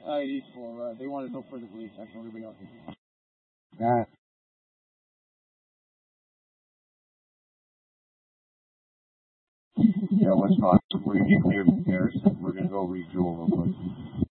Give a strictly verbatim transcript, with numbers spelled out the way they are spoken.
I need for, uh, they wanted no further police action. Everybody else. That. Yeah, let's talk. We're gonna get cleared with Harrison. We're gonna go read Jewel real quick.